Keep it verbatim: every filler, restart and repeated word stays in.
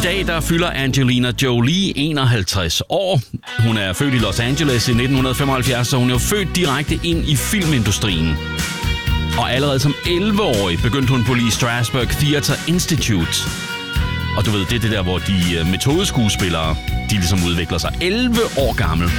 dag der fylder Angelina Jolie enoghalvtreds år. Hun er født i Los Angeles i nitten femoghalvfjerds, så hun er jo født direkte ind i filmindustrien. Og allerede som elleve-årig begyndte hun på Lee Strasberg Theatre Institute. Og du ved, det er det der, hvor de metodeskuespillere, de ligesom udvikler sig elleve år gammel.